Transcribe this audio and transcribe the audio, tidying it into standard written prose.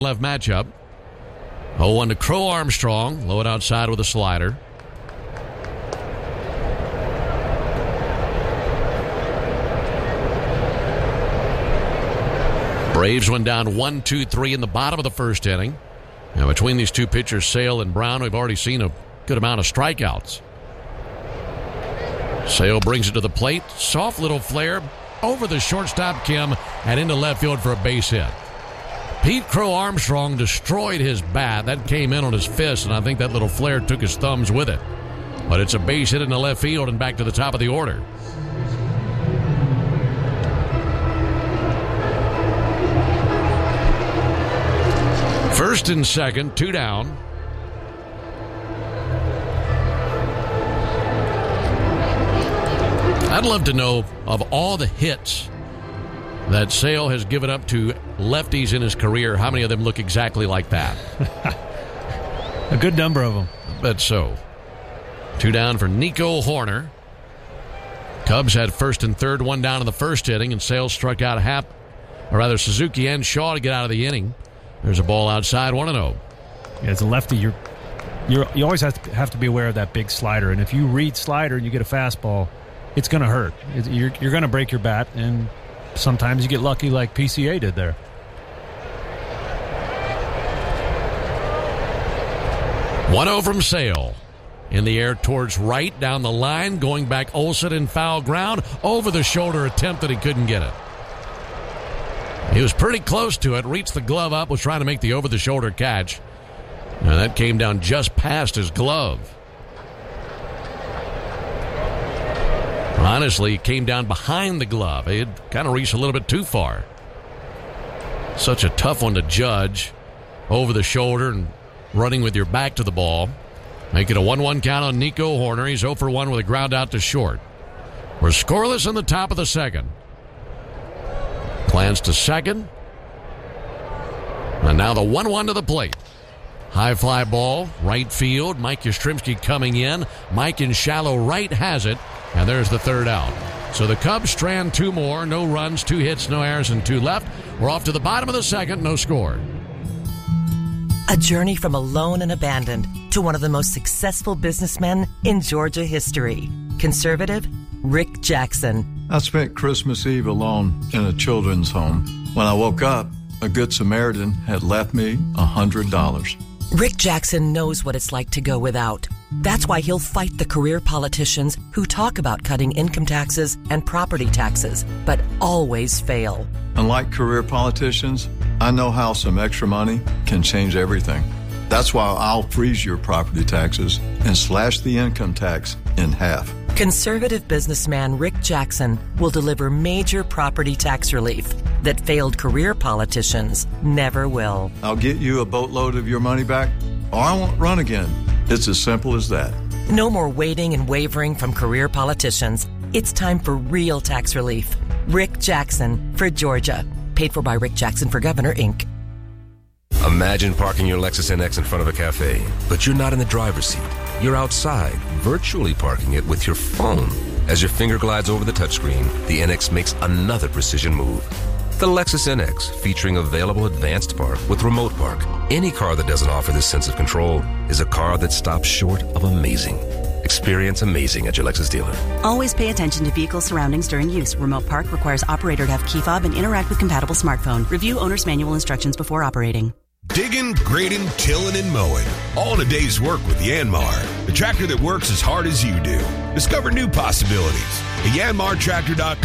left matchup. 0-1 to Crow Armstrong. Low and outside with a slider. Braves went down 1-2-3 in the bottom of the first inning. Now, between these two pitchers, Sale and Brown, we've already seen a good amount of strikeouts. Sale brings it to the plate. Soft little flare over the shortstop, Kim, and into left field for a base hit. Pete Crow Armstrong destroyed his bat. That came in on his fist, and I think that little flare took his thumbs with it. But it's a base hit into left field and back to the top of the order. First and second, 2 down. I'd love to know, of all the hits that Sale has given up to lefties in his career, how many of them look exactly like that? A good number of them. I bet so. 2 down for Nico Hoerner. Cubs had first and third, 1 down in the first inning, and Sale struck out Suzuki and Shaw to get out of the inning. There's a ball outside, 1-0. Yeah, as a lefty, you always have to be aware of that big slider. And if you read slider and you get a fastball, it's going to hurt. You're going to break your bat, and sometimes you get lucky like PCA did there. One 0 from Sale. In the air towards right, down the line, going back Olsen in foul ground. Over the shoulder attempt that he couldn't get it. He was pretty close to it, reached the glove up, was trying to make the over-the-shoulder catch. And that came down just past his glove. Honestly, it came down behind the glove. It kind of reached a little bit too far. Such a tough one to judge. Over the shoulder and running with your back to the ball. Make it a 1-1 count on Nico Hoerner. He's 0 for 1 with a ground out to short. We're scoreless in the top of the second. Plans to second. And now the 1-1 to the plate. High fly ball, right field. Mike Yastrzemski coming in. Mike in shallow right has it. And there's the third out. So the Cubs strand 2 more. No runs, 2 hits, no errors, and 2 left. We're off to the bottom of the second. No score. A journey from alone and abandoned to one of the most successful businessmen in Georgia history. Conservative Rick Jackson. I spent Christmas Eve alone in a children's home. When I woke up, a Good Samaritan had left me $100. Rick Jackson knows what it's like to go without. That's why he'll fight the career politicians who talk about cutting income taxes and property taxes, but always fail. Unlike career politicians, I know how some extra money can change everything. That's why I'll freeze your property taxes and slash the income tax in half. Conservative businessman Rick Jackson will deliver major property tax relief that failed career politicians never will. I'll get you a boatload of your money back, or I won't run again. It's as simple as that. No more waiting and wavering from career politicians. It's time for real tax relief. Rick Jackson for Georgia. Paid for by Rick Jackson for Governor, Inc. Imagine parking your Lexus NX in front of a cafe, but you're not in the driver's seat. You're outside, virtually parking it with your phone. As your finger glides over the touchscreen, the NX makes another precision move. The Lexus NX, featuring available advanced park with remote park. Any car that doesn't offer this sense of control is a car that stops short of amazing. Experience amazing at your Lexus dealer. Always pay attention to vehicle surroundings during use. Remote park requires operator to have key fob and interact with compatible smartphone. Review owner's manual instructions before operating. Digging, grading, tilling, and mowing. All in a day's work with Yanmar, the tractor that works as hard as you do. Discover new possibilities at yanmartractor.com.